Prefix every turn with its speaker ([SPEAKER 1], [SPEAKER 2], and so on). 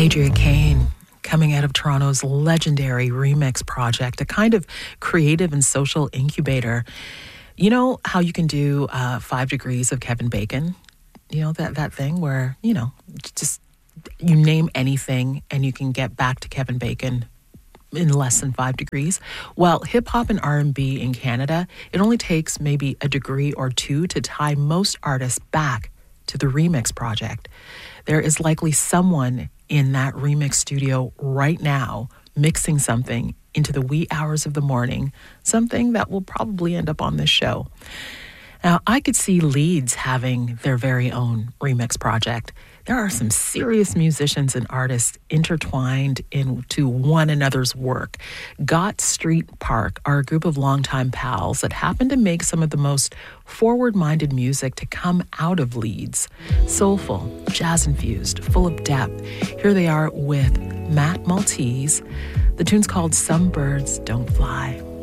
[SPEAKER 1] Adria Kane, coming out of Toronto's legendary Remix project, a kind of creative and social incubator. You know how you can do 5 degrees of Kevin Bacon? You know, that thing where, just you name anything and you can get back to Kevin Bacon in less than 5 degrees. Well, hip hop and R&B in Canada, it only takes maybe a degree or two to tie most artists back to the Remix project. There is likely someone in that Remix studio right now mixing something into the wee hours of the morning, something that will probably end up on this show. Now, I could see Leeds having their very own Remix project. There are some serious musicians and artists intertwined into one another's work. Got Street Park are a group of longtime pals that happen to make some of the most forward-minded music to come out of Leeds. Soulful, jazz-infused, full of depth. Here they are with Matt Maltese. The tune's called Some Birds Don't Fly.